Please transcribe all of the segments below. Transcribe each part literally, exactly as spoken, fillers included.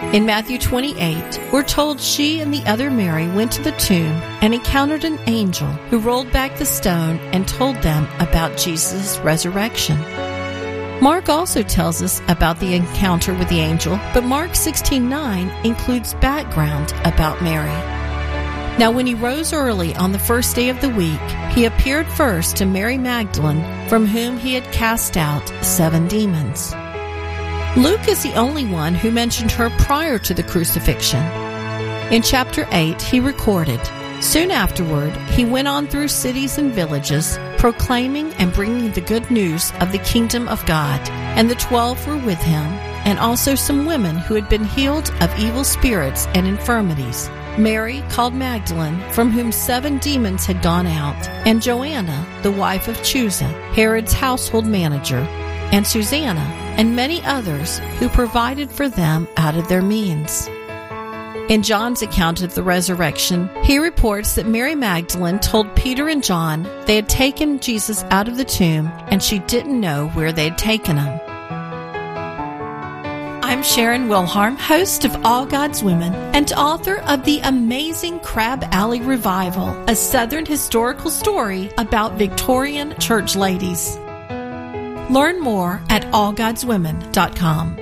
In Matthew twenty-eight, we're told she and the other Mary went to the tomb and encountered an angel who rolled back the stone and told them about Jesus' resurrection. Mark also tells us about the encounter with the angel, but Mark sixteen nine includes background about Mary. Now when he rose early on the first day of the week, he appeared first to Mary Magdalene, from whom he had cast out seven demons. Luke is the only one who mentioned her prior to the crucifixion. In chapter eight, he recorded, "Soon afterward, he went on through cities and villages, proclaiming and bringing the good news of the kingdom of God. And the twelve were with him, and also some women who had been healed of evil spirits and infirmities. Mary, called Magdalene, from whom seven demons had gone out, and Joanna, the wife of Chuza, Herod's household manager, and Susanna, and many others who provided for them out of their means." In John's account of the resurrection, he reports that Mary Magdalene told Peter and John they had taken Jesus out of the tomb and she didn't know where they had taken him. I'm Sharon Wilharm, host of All God's Women and author of The Amazing Crab Alley Revival, a Southern historical story about Victorian church ladies. Learn more at all gods women dot com.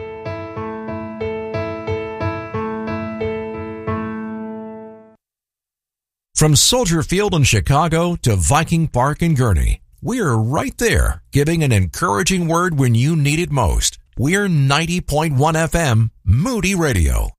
From Soldier Field in Chicago to Viking Park in Gurnee, we're right there, giving an encouraging word when you need it most. We're ninety point one F M, Moody Radio.